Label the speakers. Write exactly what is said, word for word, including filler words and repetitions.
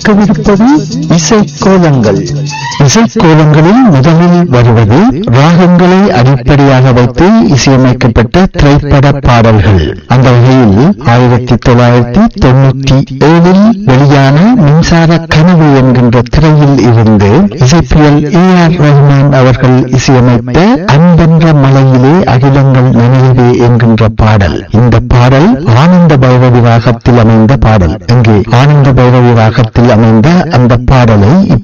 Speaker 1: கேட்கவிருப்பது இசைக்கோலங்கள். இசைக்கோலங்களில் முதலில் வருவது ராகங்களை அடிப்படையாக வைத்து இசையமைக்கப்பட்ட திரைப்பட பாடல்கள். அந்த வகையில் ஆயிரத்தி தொள்ளாயிரத்தி தொண்ணூற்றி ஏழில் வெளியான மின்சார கனவு என்கின்ற திரையில் இருந்து இசைப்பியல் ஏ ஆர் ரஹ்மான் அவர்கள் இசையமைத்த அன்பென்ற மலையிலே அகிலங்கள் நினைவே என்கின்ற பாடல். இந்த பாடல் ஆனந்த பைரவி ராகத்தில் அமைந்த பாடல். இங்கே ஆனந்த பைரவி ராகத்தில் அமைந்த அந்த பாடலை